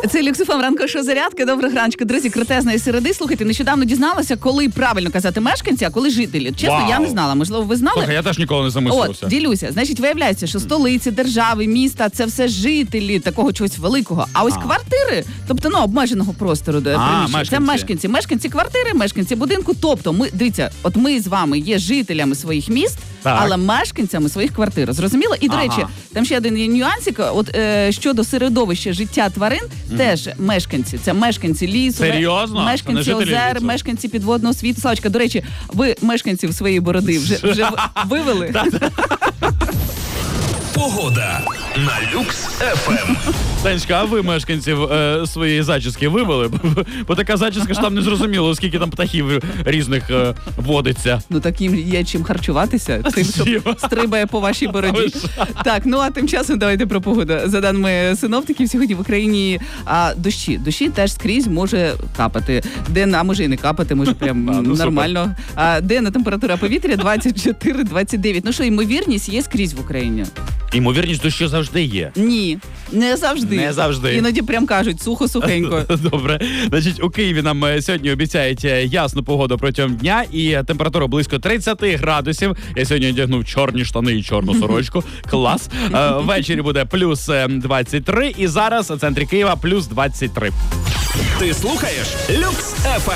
Це Люксофем ранкова зарядка. Доброго раночку, друзі, крутезної середи. Слухайте, нещодавно дізналася, коли правильно казати мешканці, а коли жителі. Чесно, я не знала. Можливо, ви знали? Слухай, я теж ніколи не замислювався. От, ділюся. Значить, виявляється, що столиці, держави, міста – це все жителі такого чогось великого. А ось квартири, тобто, обмеженого простору приміщення, це мешканці. Мешканці квартири, мешканці будинку. Тобто, дивіться, от ми з вами є жителями своїх міст, але мешканцями своїх квартир. Зрозуміло? І, до речі, там ще один є нюансик. От щодо середовища життя тварин, теж мешканці. Це мешканці лісу, мешканці озер, мешканці підводного світу. Славочка, до речі, ви мешканців своєї бороди вже вивели? Погода на Люкс ФМ. Танечка, а ви мешканців своєї зачіски вивели? Бо така зачіска ж там не зрозуміло, скільки там птахів різних водиться. Ну таким є чим харчуватися, тим, що стрибає по вашій бороді. Так, а тим часом давайте про погоду. За даними синоптиків, сьогодні в Україні дощі. Дощі теж скрізь може капати. А може і не капати, може прям нормально. Денна температура повітря 24-29. Ну що, ймовірність є скрізь в Україні. Ймовірність дощу завжди є. Ні, не завжди. Не завжди. Іноді прям кажуть сухо-сухенько. Добре. Значить, у Києві нам сьогодні обіцяють ясну погоду протягом дня і температура близько 30 градусів. Я сьогодні одягнув чорні штани і чорну сорочку. Клас. Ввечері буде плюс 23 і зараз у центрі Києва плюс 23. Ти слухаєш Люкс ФМ.